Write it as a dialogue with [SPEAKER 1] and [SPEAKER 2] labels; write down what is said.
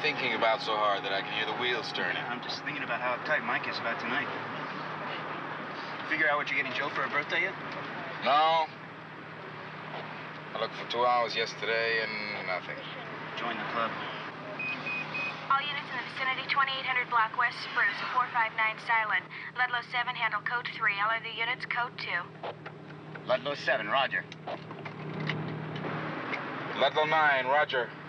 [SPEAKER 1] thinking about so hard that I can hear the wheels turning?
[SPEAKER 2] I'm just thinking about how uptight Mike is about tonight. Figure out what you're getting Joe for her birthday yet?
[SPEAKER 1] No. I looked for 2 hours yesterday and nothing.
[SPEAKER 2] Join the club.
[SPEAKER 3] All units in the vicinity, 2800 block West Spruce, 459 silent. Ludlow 7, handle code 3. All other units, code 2.
[SPEAKER 2] Ludlow 7, roger.
[SPEAKER 1] Ludlow 9, roger.